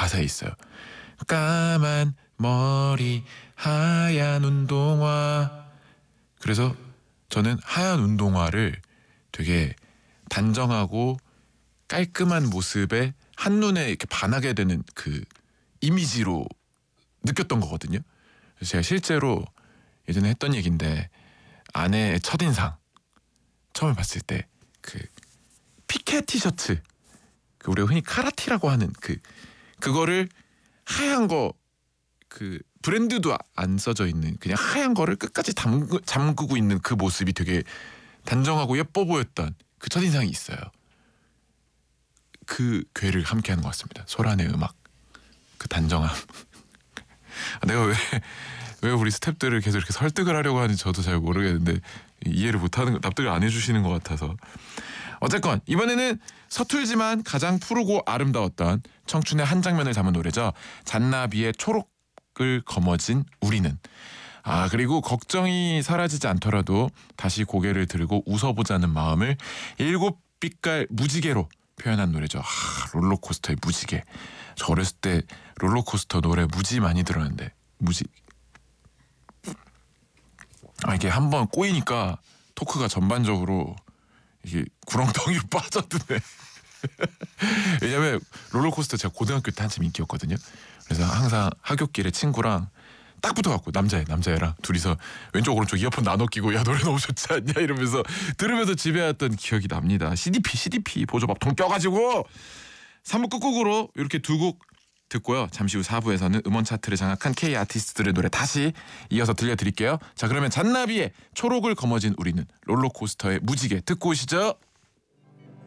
가사에 있어요. 까만 머리 하얀 운동화. 그래서 저는 하얀 운동화를 되게 단정하고 깔끔한 모습에 한눈에 이렇게 반하게 되는 그 이미지로 느꼈던 거거든요. 그래서 제가 실제로 예전에 했던 얘기인데, 아내의 첫인상 처음 봤을 때 그 피케 티셔츠, 그 우리가 흔히 카라티라고 하는 그거를 하얀 거, 그 브랜드도 안 써져 있는 그냥 하얀 거를 끝까지 잠그고 있는 그 모습이 되게 단정하고 예뻐 보였던 그 첫인상이 있어요. 그 괴를 함께하는 것 같습니다. 소란의 음악, 그 단정함. 내가 왜 우리 스태프들을 계속 이렇게 설득을 하려고 하는지 저도 잘 모르겠는데 이해를 못하는, 납득을 안 해주시는 것 같아서. 어쨌건 이번에는 서툴지만 가장 푸르고 아름다웠던 청춘의 한 장면을 담은 노래죠. 잔나비의 초록을 거머쥔 우리는. 그리고 걱정이 사라지지 않더라도 다시 고개를 들고 웃어보자는 마음을 7빛깔 무지개로 표현한 노래죠. 롤러코스터의 무지개. 저 어렸을 때 롤러코스터 노래 무지 많이 들었는데, 무지. 이게 한번 꼬이니까 토크가 전반적으로 이게 구렁텅이로 빠져드네. 왜냐면 롤러코스터 제가 고등학교 때 한참 인기였거든요. 그래서 항상 하굣길에 친구랑 딱 붙어갖고 남자애랑 둘이서 왼쪽 오른쪽 이어폰 나눠 끼고, 야 노래 너무 좋지 않냐 이러면서 들으면서 집에 왔던 기억이 납니다. CDP 보조밥통 껴가지고. 3부 끝곡으로 이렇게 두 곡 듣고요. 잠시 후 4부에서는 음원 차트를 장악한 K 아티스트들의 노래 다시 이어서 들려드릴게요. 자, 그러면 잔나비의 초록을 거머쥔 우리는, 롤러코스터의 무지개 듣고 오시죠.